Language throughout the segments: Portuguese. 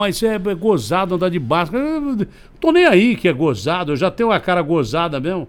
Mas é gozado andar de máscara. Eu tô nem aí que é gozado, eu já tenho uma cara gozada mesmo.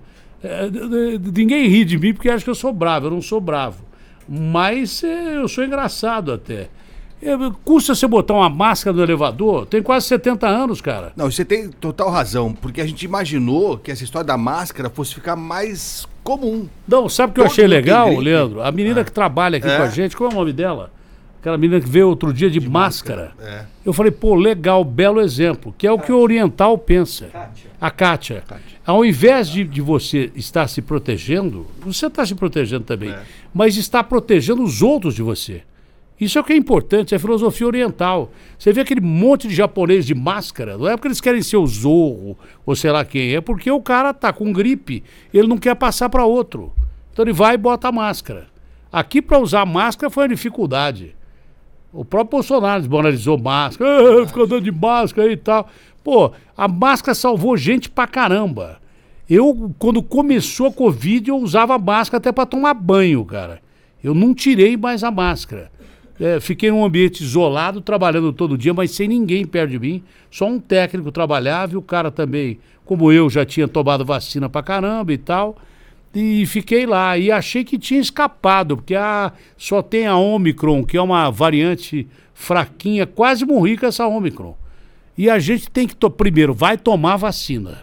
Ninguém ri de mim porque acha que eu sou bravo, eu não sou bravo. Mas eu sou engraçado até. Custa você botar uma máscara no elevador? Tem quase 70 anos, cara. Não, você tem total razão, porque a gente imaginou que essa história da máscara fosse ficar mais comum. Não, sabe o que eu achei legal, Leandro? A menina que trabalha aqui com a gente, qual é o nome dela? Aquela menina que veio outro dia de máscara. Eu falei, pô, legal, belo exemplo, que é o que o oriental pensa. A Kátia. Ao invés de você estar se protegendo, você está se protegendo também, mas está protegendo os outros de você. Isso é o que é importante, é a filosofia oriental. Você vê aquele monte de japonês de máscara, não é porque eles querem ser o Zorro ou sei lá quem, é porque o cara tá com gripe, ele não quer passar para outro. Então ele vai e bota a máscara. Aqui para usar máscara foi uma dificuldade. O próprio Bolsonaro desmoralizou máscara, ficou andando de máscara e tal. Pô, a máscara salvou gente pra caramba. Eu, quando começou a Covid, eu usava máscara até para tomar banho, cara. Eu não tirei mais a máscara. Fiquei em um ambiente isolado, trabalhando todo dia, mas sem ninguém perto de mim. Só um técnico trabalhava e o cara também, como eu, já tinha tomado vacina pra caramba e tal. E fiquei lá e achei que tinha escapado, porque só tem a Omicron, que é uma variante fraquinha, quase morri com essa Omicron. E a gente tem que, primeiro, vai tomar vacina.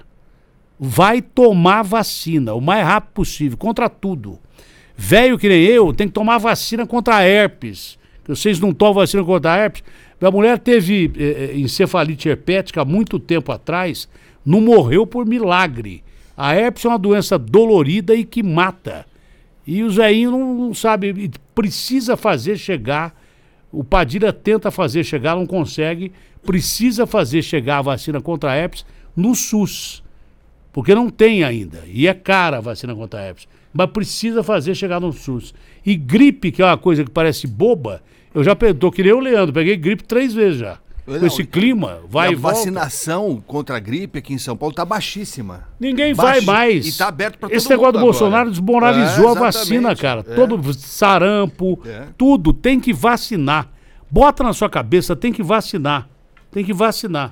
Vai tomar vacina o mais rápido possível, contra tudo. Velho que nem eu, tem que tomar vacina contra a herpes. Vocês não tomam vacina contra a herpes? Minha mulher teve encefalite herpética há muito tempo atrás, não morreu por milagre. A herpes é uma doença dolorida e que mata. E o Zéinho não sabe, precisa fazer chegar, o Padilha tenta fazer chegar, não consegue, precisa fazer chegar a vacina contra a herpes no SUS. Porque não tem ainda, e é cara a vacina contra a herpes, mas precisa fazer chegar no SUS. E gripe, que é uma coisa que parece boba, eu já tô que nem o Leandro, peguei gripe 3 vezes já. Com esse clima, vai e volta. A vacinação contra a gripe aqui em São Paulo tá baixíssima. Ninguém vai mais. E tá aberto para todo mundo. Esse negócio do Bolsonaro agora desmoralizou a vacina, cara. Todo sarampo, tudo tem que vacinar. Bota na sua cabeça, tem que vacinar. Tem que vacinar.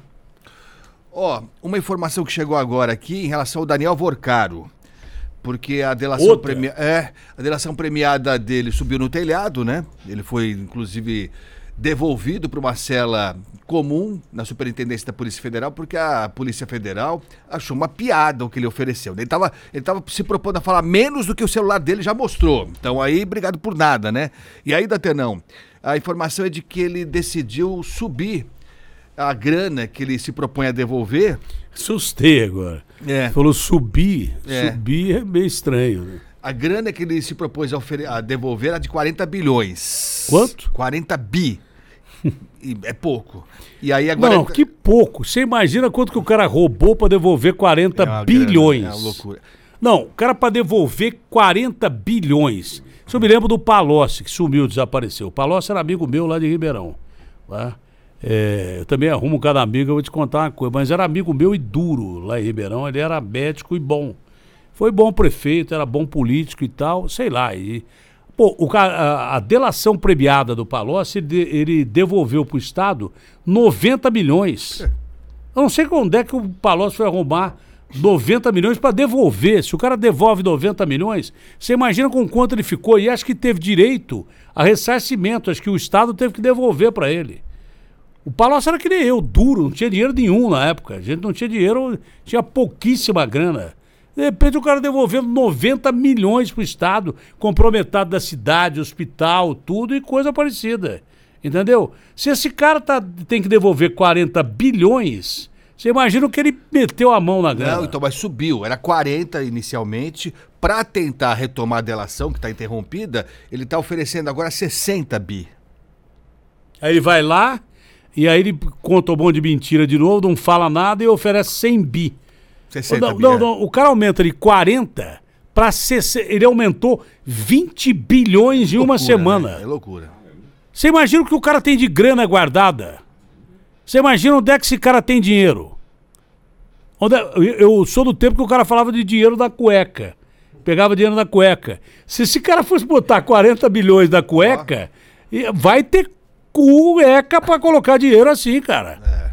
Ó, uma informação que chegou agora aqui em relação ao Daniel Vorcaro. Porque a delação, a delação premiada dele subiu no telhado, né? Ele foi, inclusive, devolvido para uma cela comum na Superintendência da Polícia Federal, porque a Polícia Federal achou uma piada o que ele ofereceu. Ele tava se propondo a falar menos do que o celular dele já mostrou. Então aí, obrigado por nada, né? E aí, Datenão, a informação é de que ele decidiu subir a grana que ele se propõe a devolver. Assustei agora. Falou subir. Subir é meio estranho, né? A grana que ele se propôs a devolver era de 40 bilhões. Quanto? 40 bi. É pouco. E aí agora... Não, que pouco. Você imagina quanto que o cara roubou para devolver 40 bilhões. É uma loucura. Não, o cara para devolver 40 bilhões. Isso eu me lembro do Palocci, que sumiu, desapareceu. O Palocci era amigo meu lá de Ribeirão. Tá? Eu também arrumo cada amigo, eu vou te contar uma coisa. Mas era amigo meu e duro lá em Ribeirão. Ele era médico e bom. Foi bom prefeito, era bom político e tal, sei lá. A delação premiada do Palocci, ele devolveu para o Estado 90 milhões. Eu não sei onde é que o Palocci foi arrumar 90 milhões para devolver. Se o cara devolve 90 milhões, você imagina com quanto ele ficou. E acho que teve direito a ressarcimento. Acho que o Estado teve que devolver para ele. O Palocci era que nem eu, duro, não tinha dinheiro nenhum na época. A gente não tinha dinheiro, tinha pouquíssima grana. De repente o cara devolvendo 90 milhões pro Estado, comprou metade da cidade, hospital, tudo e coisa parecida. Entendeu? Se esse cara tem que devolver 40 bilhões, você imagina o que ele meteu a mão na grana. Não, então, mas subiu. Era 40 inicialmente. Para tentar retomar a delação, que está interrompida, ele está oferecendo agora 60 bi. Aí ele vai lá, e aí ele conta um monte de mentira de novo, não fala nada e oferece 100 bi. 60 bi. Não, o cara aumenta de 40 para 60. Ele aumentou 20 bilhões em uma semana. Né? É loucura. Você imagina o que o cara tem de grana guardada? Você imagina onde é que esse cara tem dinheiro? Eu sou do tempo que o cara falava de dinheiro da cueca. Pegava dinheiro da cueca. Se esse cara fosse botar 40 bilhões da cueca, vai ter cueca para colocar dinheiro assim, cara.